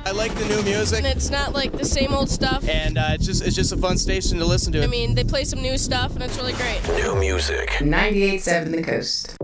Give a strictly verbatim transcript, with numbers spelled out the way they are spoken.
I like the new music. And it's not like the same old stuff. And uh, it's just it's just a fun station to listen to. I mean, they play some new stuff, and it's really great. New music. ninety-eight point seven The Coast.